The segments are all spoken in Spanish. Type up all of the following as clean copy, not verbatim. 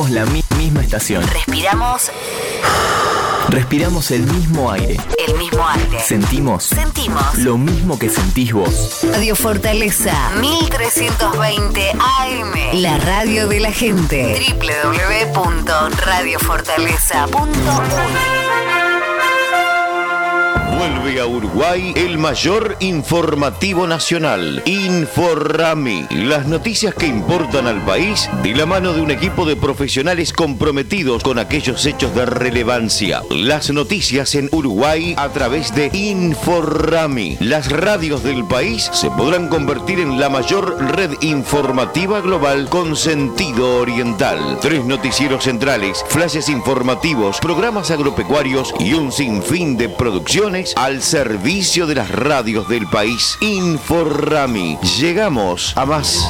Somos la misma estación. Respiramos el mismo aire. Sentimos lo mismo que sentís vos. Radio Fortaleza 1320 AM. La radio de la gente. www.radiofortaleza.uy. Vuelve a Uruguay el mayor informativo nacional, Inforrami. Las noticias que importan al país de la mano de un equipo de profesionales comprometidos con aquellos hechos de relevancia. Las noticias en Uruguay a través de Inforrami. Las radios del país se podrán convertir en la mayor red informativa global con sentido oriental. 3 noticieros centrales, flashes informativos, programas agropecuarios y un sinfín de producciones al servicio de las radios del país. Inforrami. Llegamos a más.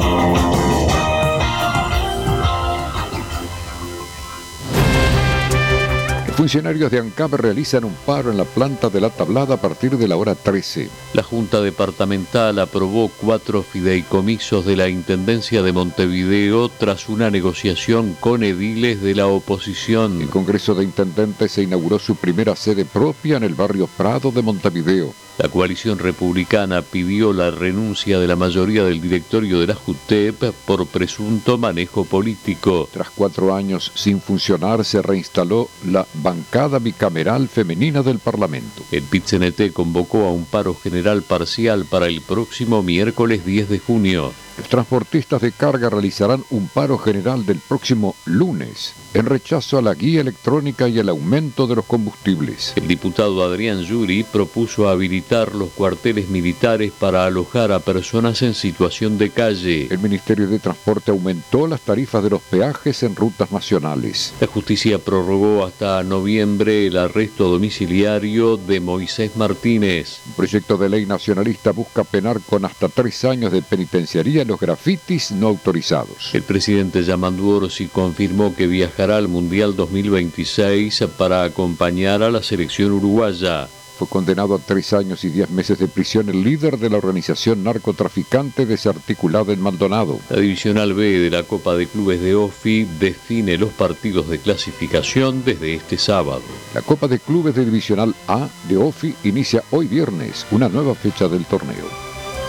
Funcionarios de ANCAP realizan un paro en la planta de La Tablada a partir de la hora 13. La Junta Departamental aprobó 4 fideicomisos de la Intendencia de Montevideo tras una negociación con ediles de la oposición. El Congreso de Intendentes se inauguró su primera sede propia en el barrio Prado de Montevideo. La coalición republicana pidió la renuncia de la mayoría del directorio de la JUTEP por presunto manejo político. Tras 4 años sin funcionar, se reinstaló la bancada bicameral femenina del Parlamento. El PIT-CNT convocó a un paro general parcial para el próximo miércoles 10 de junio. Los transportistas de carga realizarán un paro general del próximo lunes en rechazo a la guía electrónica y el aumento de los combustibles. El diputado Adrián Yuri propuso habilitar los cuarteles militares para alojar a personas en situación de calle. El Ministerio de Transporte aumentó las tarifas de los peajes en rutas nacionales. La justicia prorrogó hasta noviembre el arresto domiciliario de Moisés Martínez. Un proyecto de ley nacionalista busca penar con hasta 3 años de penitenciaría los grafitis no autorizados. El presidente Yamandu Orsi confirmó que viajará al Mundial 2026 para acompañar a la selección uruguaya. Fue condenado a 3 años y 10 meses de prisión el líder de la organización narcotraficante desarticulada en Maldonado. La Divisional B de la Copa de Clubes de OFI define los partidos de clasificación desde este sábado. La Copa de Clubes de Divisional A de OFI inicia hoy viernes, una nueva fecha del torneo.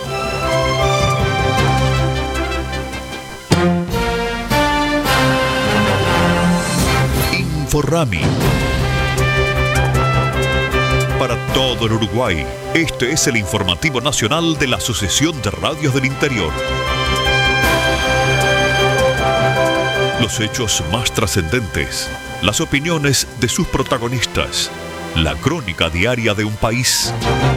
Inforrami. Para todo el Uruguay, este es el informativo nacional de la Asociación de Radios del Interior. Los hechos más trascendentes, las opiniones de sus protagonistas, la crónica diaria de un país.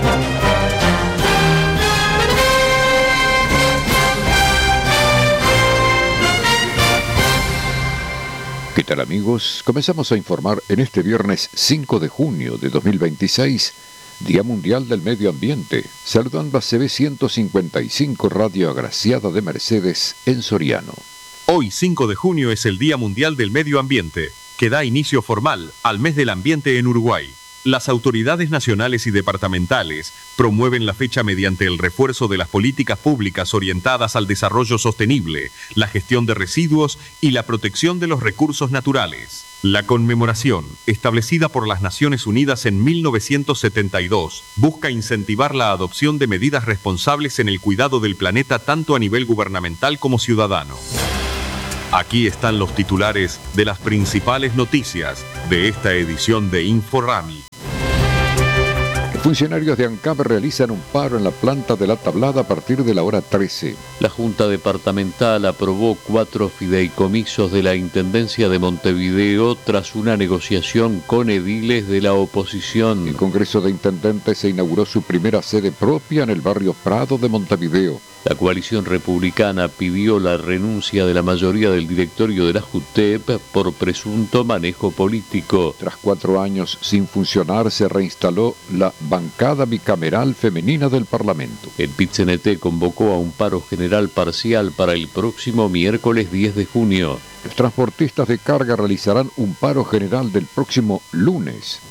¿Qué tal, amigos? Comenzamos a informar en este viernes 5 de junio de 2026, Día Mundial del Medio Ambiente, saludando a CB 155 Radio Agraciada de Mercedes en Soriano. Hoy 5 de junio es el Día Mundial del Medio Ambiente, que da inicio formal al mes del ambiente en Uruguay. Las autoridades nacionales y departamentales promueven la fecha mediante el refuerzo de las políticas públicas orientadas al desarrollo sostenible, la gestión de residuos y la protección de los recursos naturales. La conmemoración, establecida por las Naciones Unidas en 1972, busca incentivar la adopción de medidas responsables en el cuidado del planeta tanto a nivel gubernamental como ciudadano. Aquí están los titulares de las principales noticias de esta edición de Inforrami. Funcionarios de ANCAP realizan un paro en la planta de La Tablada a partir de la hora 13. La Junta Departamental aprobó 4 fideicomisos de la Intendencia de Montevideo tras una negociación con ediles de la oposición. El Congreso de Intendentes se inauguró su primera sede propia en el barrio Prado de Montevideo. La coalición republicana pidió la renuncia de la mayoría del directorio de la JUTEP por presunto manejo político. Tras 4 años sin funcionar, se reinstaló la bancada bicameral femenina del Parlamento. El PIT-CNT convocó a un paro general parcial para el próximo miércoles 10 de junio. Los transportistas de carga realizarán un paro general del próximo lunes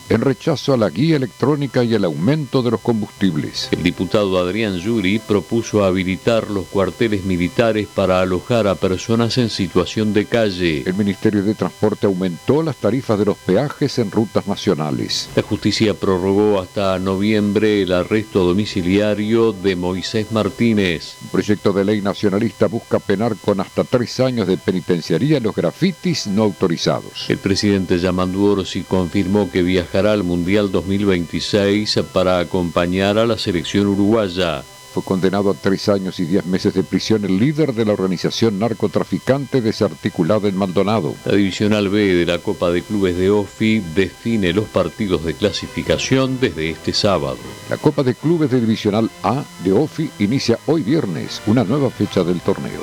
en rechazo a la guía electrónica y el aumento de los combustibles. El diputado Adrián Yuri propuso habilitar los cuarteles militares para alojar a personas en situación de calle. El Ministerio de Transporte aumentó las tarifas de los peajes en rutas nacionales. La justicia prorrogó hasta noviembre el arresto domiciliario de Moisés Martínez. Un proyecto de ley nacionalista busca penar con hasta 3 años de penitenciaría los grafitis no autorizados. El presidente Yamandu Orsi confirmó que viajará al Mundial 2026 para acompañar a la selección uruguaya. Fue condenado a 3 años y 10 meses de prisión el líder de la organización narcotraficante desarticulada en Maldonado. La Divisional B de la Copa de Clubes de OFI define los partidos de clasificación desde este sábado. La Copa de Clubes de Divisional A de OFI inicia hoy viernes, una nueva fecha del torneo.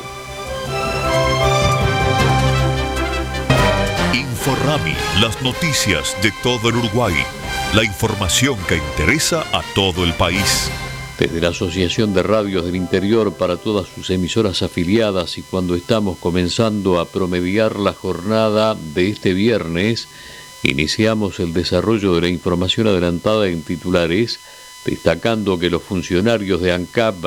Inforrami, las noticias de todo el Uruguay. La información que interesa a todo el país. Desde la Asociación de Radios del Interior para todas sus emisoras afiliadas y cuando estamos comenzando a promediar la jornada de este viernes, iniciamos el desarrollo de la información adelantada en titulares, destacando que los funcionarios de ANCAP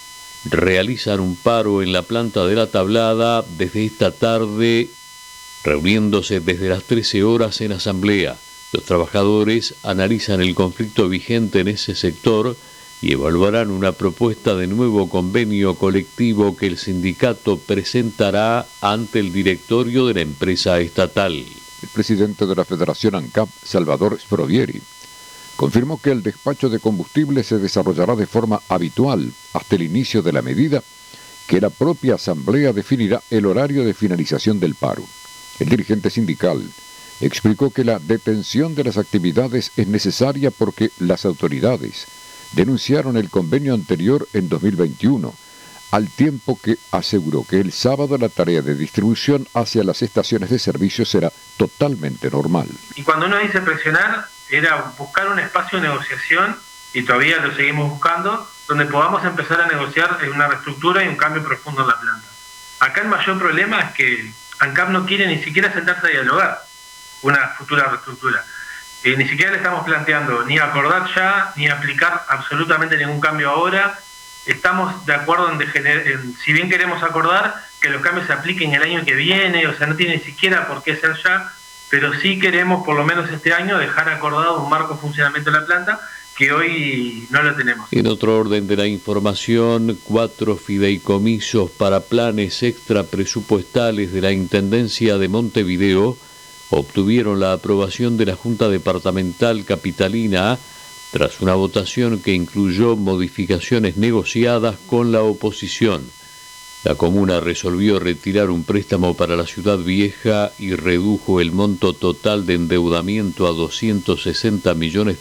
realizan un paro en la planta de La Tablada desde esta tarde, reuniéndose desde las 13 horas en asamblea. Los trabajadores analizan el conflicto vigente en ese sector y evaluarán una propuesta de nuevo convenio colectivo que el sindicato presentará ante el directorio de la empresa estatal. El presidente de la Federación ANCAP, Salvador Sprovieri, confirmó que el despacho de combustible se desarrollará de forma habitual hasta el inicio de la medida que la propia asamblea definirá el horario de finalización del paro. El dirigente sindical explicó que la detención de las actividades es necesaria porque las autoridades denunciaron el convenio anterior en 2021, al tiempo que aseguró que el sábado la tarea de distribución hacia las estaciones de servicio será totalmente normal. Y cuando uno dice presionar, era buscar un espacio de negociación, y todavía lo seguimos buscando, donde podamos empezar a negociar una reestructura y un cambio profundo en la planta. Acá el mayor problema es que ANCAP no quiere ni siquiera sentarse a dialogar una futura reestructura. Ni siquiera le estamos planteando ni acordar ya, ni aplicar absolutamente ningún cambio ahora. Estamos de acuerdo en si bien queremos acordar, que los cambios se apliquen el año que viene, o sea, no tiene ni siquiera por qué ser ya, pero sí queremos, por lo menos este año, dejar acordado un marco de funcionamiento de la planta, que hoy no lo tenemos. En otro orden de la información, 4 fideicomisos para planes extrapresupuestales de la Intendencia de Montevideo obtuvieron la aprobación de la Junta Departamental Capitalina tras una votación que incluyó modificaciones negociadas con la oposición. La comuna resolvió retirar un préstamo para la Ciudad Vieja y redujo el monto total de endeudamiento a $260 millones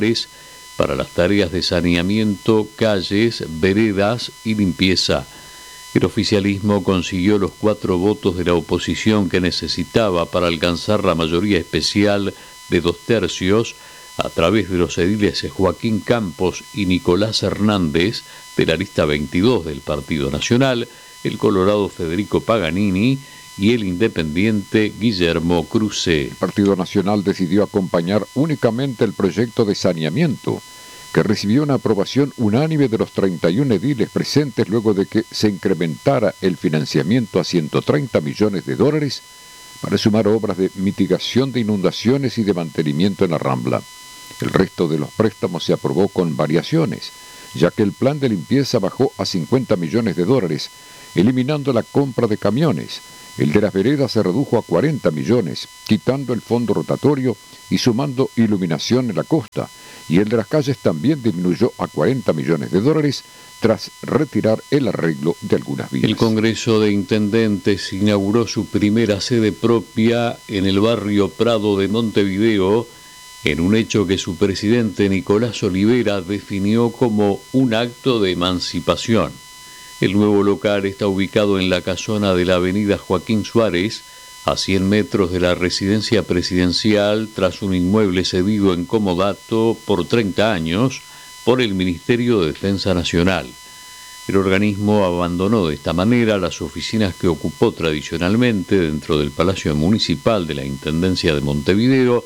para las tareas de saneamiento, calles, veredas y limpieza. El oficialismo consiguió los 4 votos de la oposición que necesitaba para alcanzar la mayoría especial de 2/3 a través de los ediles Joaquín Campos y Nicolás Hernández de la lista 22 del Partido Nacional, el colorado Federico Paganini y el independiente Guillermo Cruce. El Partido Nacional decidió acompañar únicamente el proyecto de saneamiento, que recibió una aprobación unánime de los 31 ediles presentes luego de que se incrementara el financiamiento a $130 millones para sumar obras de mitigación de inundaciones y de mantenimiento en la Rambla. El resto de los préstamos se aprobó con variaciones, ya que el plan de limpieza bajó a $50 millones, eliminando la compra de camiones. El de las veredas se redujo a $40 millones, quitando el fondo rotatorio y sumando iluminación en la costa, y el de las calles también disminuyó a $40 millones tras retirar el arreglo de algunas vías. El Congreso de Intendentes inauguró su primera sede propia en el barrio Prado de Montevideo, en un hecho que su presidente Nicolás Olivera definió como un acto de emancipación. El nuevo local está ubicado en la casona de la avenida Joaquín Suárez, a 100 metros de la residencia presidencial, tras un inmueble cedido en comodato por 30 años por el Ministerio de Defensa Nacional. El organismo abandonó de esta manera las oficinas que ocupó tradicionalmente dentro del Palacio Municipal de la Intendencia de Montevideo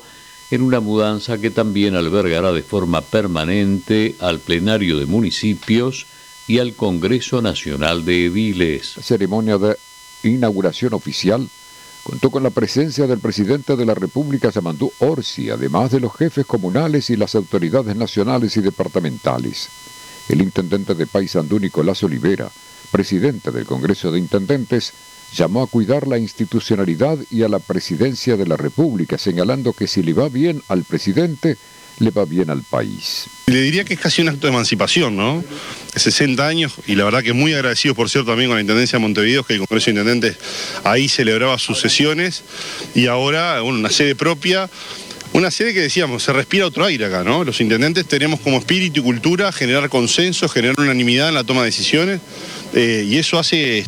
en una mudanza que también albergará de forma permanente al plenario de municipios y al Congreso Nacional de Ediles. La ceremonia de inauguración oficial contó con la presencia del presidente de la República, Yamandú Orsi, además de los jefes comunales y las autoridades nacionales y departamentales. El intendente de Paysandú, Nicolás Olivera, presidente del Congreso de Intendentes, llamó a cuidar la institucionalidad y a la presidencia de la República, señalando que si le va bien al presidente, le va bien al país. Le diría que es casi un acto de emancipación, ¿no? De 60 años, y la verdad que muy agradecido, por cierto, también con la Intendencia de Montevideo, que el Congreso de Intendentes ahí celebraba sus sesiones, y ahora, bueno, una sede propia, una sede que decíamos, se respira otro aire acá, ¿no? Los intendentes tenemos como espíritu y cultura generar consenso, generar unanimidad en la toma de decisiones, y eso hace,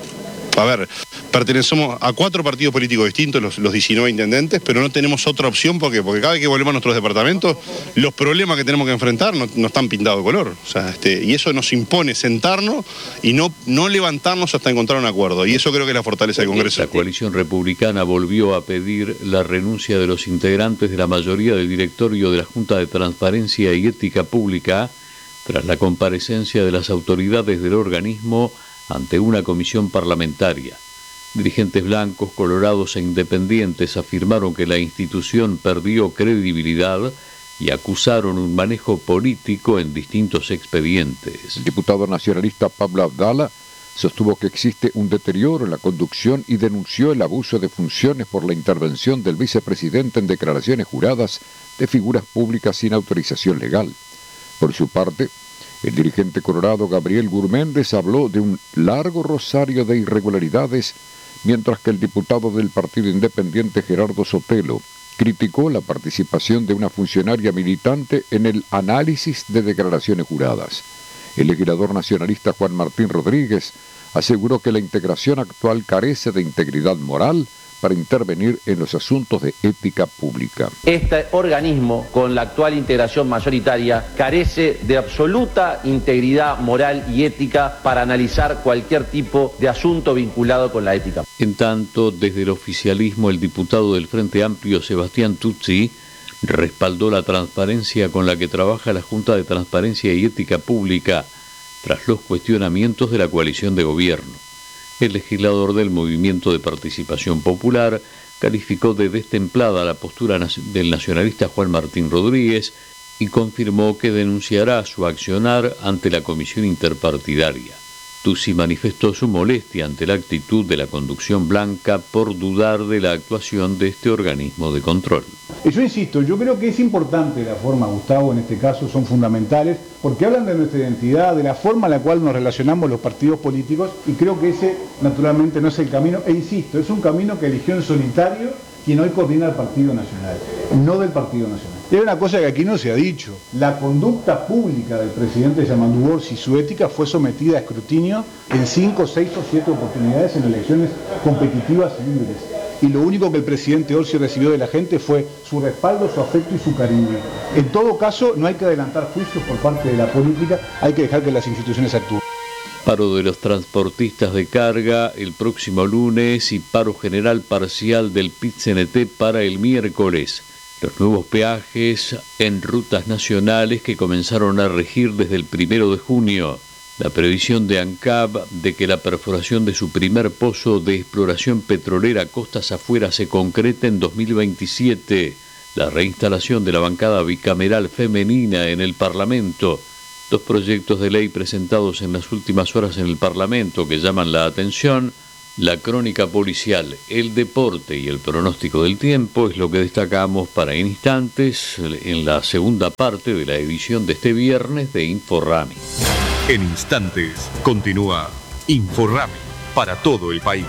pertenecemos a 4 partidos políticos distintos, los 19 intendentes, pero no tenemos otra opción porque cada vez que volvemos a nuestros departamentos, los problemas que tenemos que enfrentar no están pintados de color. O sea, y eso nos impone sentarnos y no levantarnos hasta encontrar un acuerdo. Y eso creo que es la fortaleza del Congreso. La coalición republicana volvió a pedir la renuncia de los integrantes de la mayoría del directorio de la Junta de Transparencia y Ética Pública tras la comparecencia de las autoridades del organismo ante una comisión parlamentaria. Dirigentes blancos, colorados e independientes afirmaron que la institución perdió credibilidad y acusaron un manejo político en distintos expedientes. El diputado nacionalista Pablo Abdala sostuvo que existe un deterioro en la conducción y denunció el abuso de funciones por la intervención del vicepresidente en declaraciones juradas de figuras públicas sin autorización legal. Por su parte, el dirigente colorado Gabriel Gurméndez habló de un largo rosario de irregularidades, mientras que el diputado del Partido Independiente Gerardo Sotelo criticó la participación de una funcionaria militante en el análisis de declaraciones juradas. El legislador nacionalista Juan Martín Rodríguez aseguró que la integración actual carece de integridad moral para intervenir en los asuntos de ética pública. Este organismo, con la actual integración mayoritaria, carece de absoluta integridad moral y ética para analizar cualquier tipo de asunto vinculado con la ética. En tanto, desde el oficialismo, el diputado del Frente Amplio, Sebastián Tutsi, respaldó la transparencia con la que trabaja la Junta de Transparencia y Ética Pública tras los cuestionamientos de la coalición de gobierno. El legislador del Movimiento de Participación Popular calificó de destemplada la postura del nacionalista Juan Martín Rodríguez y confirmó que denunciará su accionar ante la comisión interpartidaria. Tutsi manifestó su molestia ante la actitud de la conducción blanca por dudar de la actuación de este organismo de control. Yo insisto, yo creo que es importante la forma, Gustavo, en este caso son fundamentales, porque hablan de nuestra identidad, de la forma en la cual nos relacionamos los partidos políticos, y creo que ese naturalmente no es el camino, e insisto, es un camino que eligió en solitario quien hoy coordina el Partido Nacional, no del Partido Nacional. Y hay una cosa que aquí no se ha dicho, la conducta pública del presidente Yamandú Orsi y su ética fue sometida a escrutinio en 5, 6 o 7 oportunidades en elecciones competitivas y libres. Y lo único que el presidente Orsi recibió de la gente fue su respaldo, su afecto y su cariño. En todo caso, no hay que adelantar juicios por parte de la política, hay que dejar que las instituciones actúen. Paro de los transportistas de carga el próximo lunes y paro general parcial del PIT-CNT para el miércoles. Los nuevos peajes en rutas nacionales que comenzaron a regir desde el 1 de junio. La previsión de ANCAP de que la perforación de su primer pozo de exploración petrolera costas afuera se concrete en 2027. La reinstalación de la bancada bicameral femenina en el Parlamento. 2 proyectos de ley presentados en las últimas horas en el Parlamento que llaman la atención. La crónica policial, el deporte y el pronóstico del tiempo es lo que destacamos para instantes en la segunda parte de la edición de este viernes de InfoRami. En instantes continúa InfoRami para todo el país.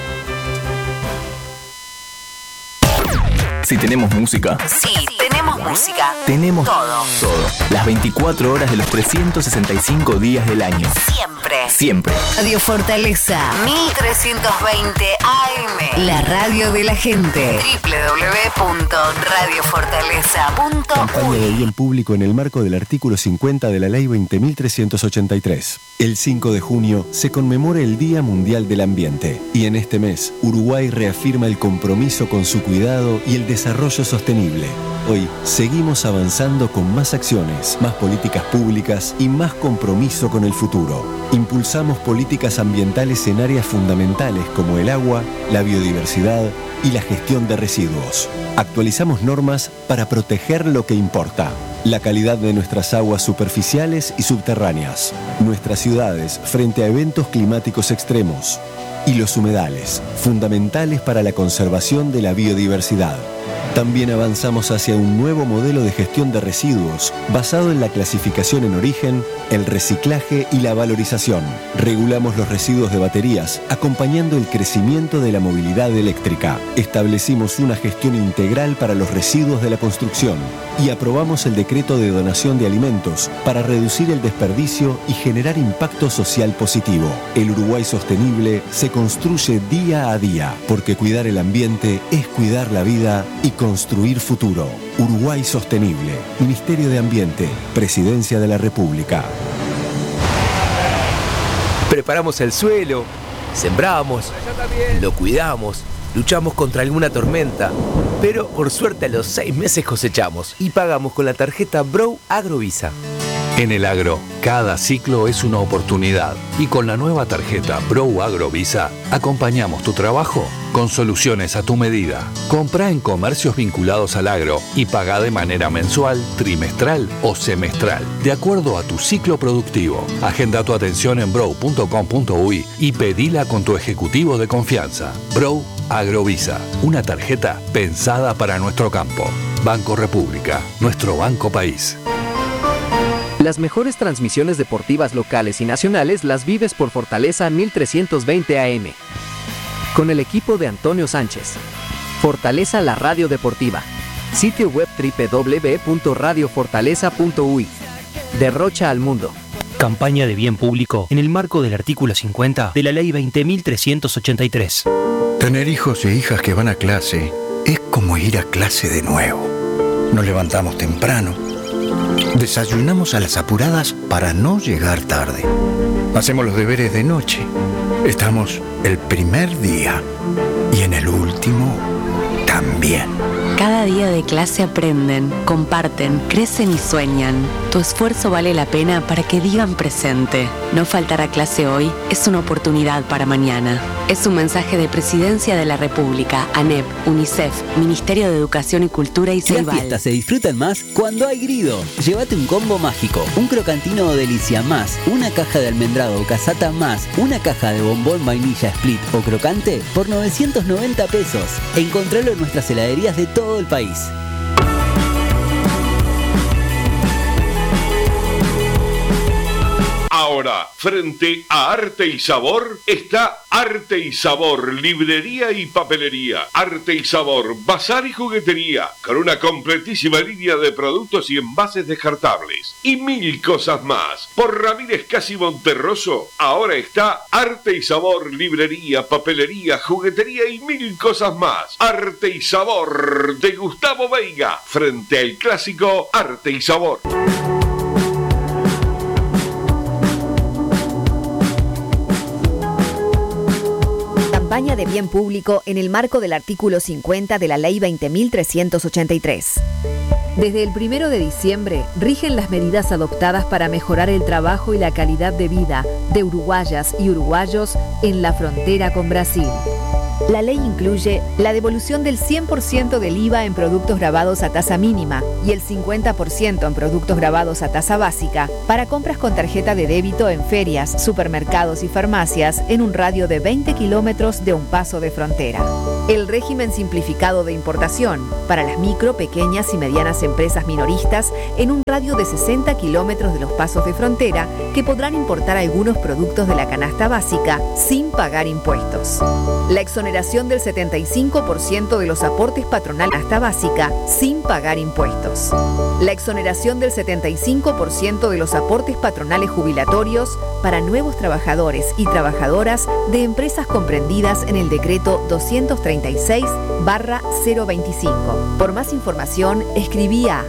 Si tenemos música. Sí, tenemos música. Tenemos todo. Las 24 horas de los 365 días del año. Siempre. Siempre. Radio Fortaleza 1320 AM. La radio de la gente. www.radiofortaleza.uy. Campaña de bien público en el marco del artículo 50 de la Ley 20.383. El 5 de junio se conmemora el Día Mundial del Ambiente y en este mes Uruguay reafirma el compromiso con su cuidado y el desarrollo sostenible. Hoy seguimos avanzando con más acciones, más políticas públicas y más compromiso con el futuro. Impulsamos políticas ambientales en áreas fundamentales como el agua, la biodiversidad y la gestión de residuos. Actualizamos normas para proteger lo que importa. La calidad de nuestras aguas superficiales y subterráneas, nuestras ciudades frente a eventos climáticos extremos y los humedales, fundamentales para la conservación de la biodiversidad. También avanzamos hacia un nuevo modelo de gestión de residuos basado en la clasificación en origen, el reciclaje y la valorización. Regulamos los residuos de baterías, acompañando el crecimiento de la movilidad eléctrica. Establecimos una gestión integral para los residuos de la construcción y aprobamos el decreto de donación de alimentos para reducir el desperdicio y generar impacto social positivo. El Uruguay sostenible se construye día a día, porque cuidar el ambiente es cuidar la vida y construir futuro. Uruguay Sostenible. Ministerio de Ambiente. Presidencia de la República. Preparamos el suelo, sembramos, lo cuidamos, luchamos contra alguna tormenta, pero por suerte a los 6 meses cosechamos y pagamos con la tarjeta Bro Agrovisa. En el agro, cada ciclo es una oportunidad y con la nueva tarjeta Bro Agrovisa acompañamos tu trabajo con soluciones a tu medida. Compra en comercios vinculados al agro y paga de manera mensual, trimestral o semestral, de acuerdo a tu ciclo productivo. Agenda tu atención en bro.com.uy y pedila con tu ejecutivo de confianza. Bro Agrovisa, una tarjeta pensada para nuestro campo. Banco República, nuestro banco país. Las mejores transmisiones deportivas locales y nacionales las vives por Fortaleza 1320 AM. Con el equipo de Antonio Sánchez. Fortaleza la radio deportiva. Sitio web www.radiofortaleza.uy. Derrocha al mundo. Campaña de bien público en el marco del artículo 50 de la Ley 20.383. Tener hijos e hijas que van a clase es como ir a clase de nuevo. Nos levantamos temprano. Desayunamos a las apuradas para no llegar tarde. Hacemos los deberes de noche. Estamos el primer día y en el último también. Cada día de clase aprenden, comparten, crecen y sueñan. Tu esfuerzo vale la pena para que digan presente. No faltar a clase hoy es una oportunidad para mañana. Es un mensaje de Presidencia de la República, ANEP, UNICEF, Ministerio de Educación y Cultura y Ceibal. Las fiestas se disfrutan más cuando hay Grido. Llévate un combo mágico, un crocantino o delicia más, una caja de almendrado o casata más, una caja de bombón vainilla split o crocante por 990 pesos. Encontralo en nuestras heladerías de todo el país. Ahora, frente a Arte y Sabor, está Arte y Sabor, librería y papelería. Arte y Sabor, bazar y juguetería, con una completísima línea de productos y envases descartables. Y 1000 cosas más. Por Ramírez Casi Monterroso, ahora está Arte y Sabor, librería, papelería, juguetería y 1000 cosas más. Arte y Sabor, de Gustavo Veiga, frente al clásico Arte y Sabor. Campaña de bien público en el marco del artículo 50 de la Ley 20.383. Desde el 1 de diciembre rigen las medidas adoptadas para mejorar el trabajo y la calidad de vida de uruguayas y uruguayos en la frontera con Brasil. La ley incluye la devolución del 100% del IVA en productos gravados a tasa mínima y el 50% en productos gravados a tasa básica para compras con tarjeta de débito en ferias, supermercados y farmacias en un radio de 20 kilómetros de un paso de frontera. El régimen simplificado de importación para las micro, pequeñas y medianas empresas minoristas en un radio de 60 kilómetros de los pasos de frontera que podrán importar algunos productos de la canasta básica sin pagar impuestos. La exoneración del 75% de los aportes patronales hasta básica sin pagar impuestos. La exoneración del 75% de los aportes patronales jubilatorios para nuevos trabajadores y trabajadoras de empresas comprendidas en el decreto 230 136/025. Por más información, escribí a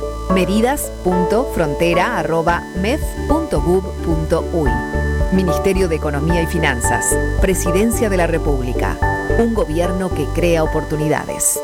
medidas.frontera@mef.gov.uy. Ministerio de Economía y Finanzas. Presidencia de la República. Un gobierno que crea oportunidades.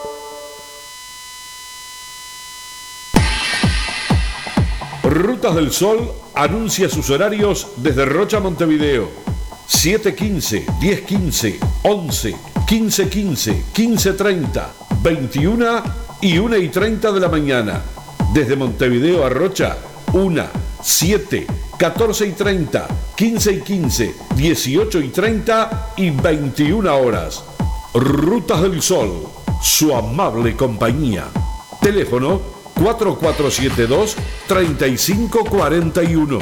Rutas del Sol anuncia sus horarios desde Rocha a Montevideo. 7:15, 10:15, 11, 15:15, 15:30, 21 y 1:30 de la mañana. Desde Montevideo a Rocha, 1, 7, 14:30, 15:15, 18:30 y 21 horas. Rutas del Sol, su amable compañía. Teléfono 4472-3541.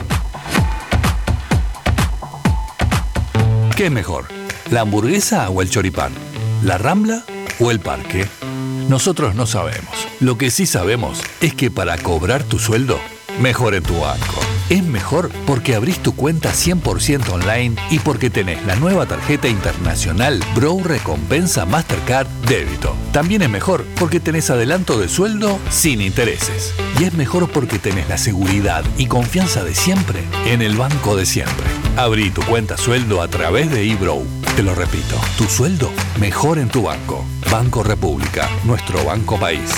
¿Qué es mejor? ¿La hamburguesa o el choripán? ¿La Rambla o el parque? Nosotros no sabemos. Lo que sí sabemos es que para cobrar tu sueldo, mejor en tu banco. Es mejor porque abrís tu cuenta 100% online y porque tenés la nueva tarjeta internacional Bro Recompensa Mastercard Débito. También es mejor porque tenés adelanto de sueldo sin intereses. Y es mejor porque tenés la seguridad y confianza de siempre en el banco de siempre. Abrí tu cuenta sueldo a través de eBrow. Te lo repito, tu sueldo mejor en tu banco. Banco República, nuestro banco país.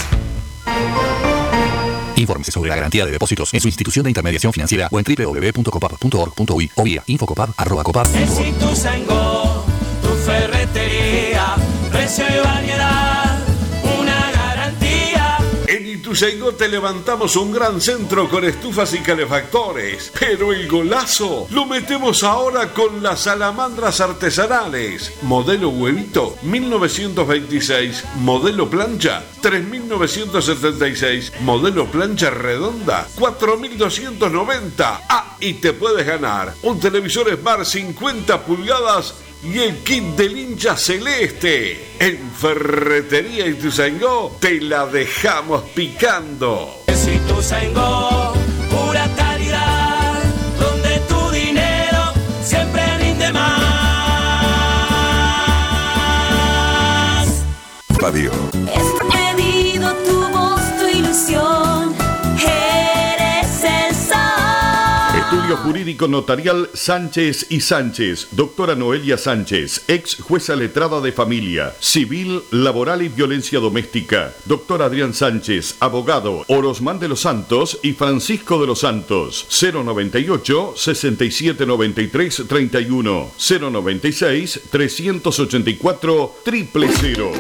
Infórmese sobre la garantía de depósitos en su institución de intermediación financiera o en www.copap.org.uy o vía infocopap@copap.org. En Ituzaingó, tu ferretería, precio y variedad, una garantía. En Ituzaingó te levantamos un gran centro con estufas y calefactores, pero el golazo lo metemos ahora con las salamandras artesanales. Modelo huevito, 1926. Modelo plancha, 3.976. Modelo plancha redonda, 4.290. Ah, y te puedes ganar un televisor Smart 50 pulgadas y el kit del hincha celeste. En Ferretería Ituzaingó te la dejamos picando. Ituzaingó, pura calidad, donde tu dinero siempre rinde más. Radio. He pedido tu voz, tu ilusión, eres el sol. Estudio Jurídico Notarial Sánchez y Sánchez. Doctora Noelia Sánchez, ex jueza letrada de familia, civil, laboral y violencia doméstica. Doctor Adrián Sánchez, abogado. Orosmán de los Santos y Francisco de los Santos. 098 6793 31 096 384 000.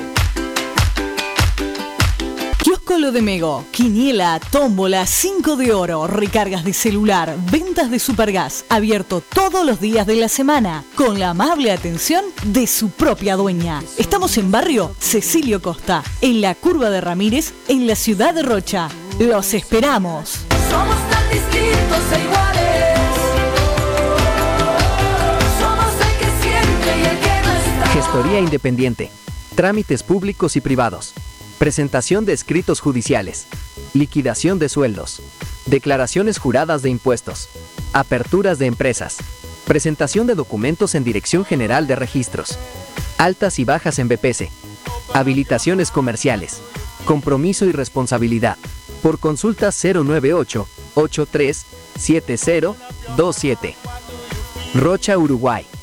Kiosco Lo de Mego, quiniela, tómbola, 5 de oro, recargas de celular, ventas de supergas, abierto todos los días de la semana, con la amable atención de su propia dueña. Estamos en barrio Cecilio Costa, en la Curva de Ramírez, en la ciudad de Rocha. Los esperamos. Somos tan distintos e iguales. Somos el que siente y el que no está. Gestoría independiente. Trámites públicos y privados. Presentación de escritos judiciales. Liquidación de sueldos. Declaraciones juradas de impuestos. Aperturas de empresas. Presentación de documentos en Dirección General de Registros. Altas y bajas en BPC. Habilitaciones comerciales. Compromiso y responsabilidad. Por consulta 098-83-7027. Rocha, Uruguay.